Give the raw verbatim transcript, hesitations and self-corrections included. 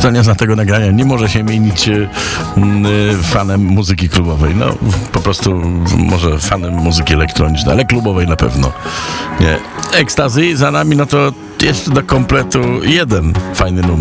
kto nie zna tego nagrania, nie może się mienić y, y, fanem muzyki klubowej. No, po prostu może fanem muzyki elektronicznej, ale klubowej na pewno. Nie. Ekstazy za nami, no to jeszcze do kompletu jeden fajny numer.